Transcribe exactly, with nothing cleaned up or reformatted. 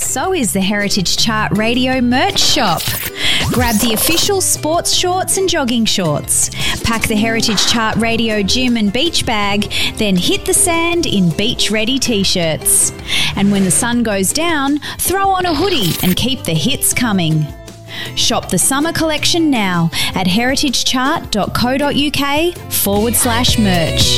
so is the Heritage Chart Radio merch shop. Grab the official sports shorts and jogging shorts. Pack the Heritage Chart Radio gym and beach bag, then hit the sand in beach-ready T-shirts. And when the sun goes down, throw on a hoodie and keep the hits coming. Shop the summer collection now at heritagechart.co.uk forward slash merch.